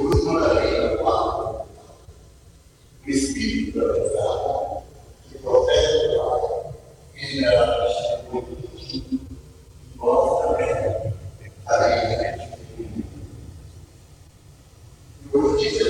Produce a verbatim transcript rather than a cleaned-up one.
último da lei quatro. O Espírito da verdade, que protege o Pai, generalmente o nós também, a lei. Eu disse